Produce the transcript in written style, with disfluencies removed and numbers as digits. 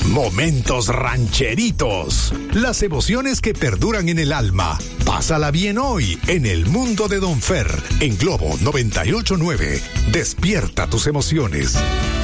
Momentos rancheritos. Las emociones que perduran en el alma. Pásala bien hoy en el mundo de Don Fer. En Globo 98.9. Despierta tus emociones.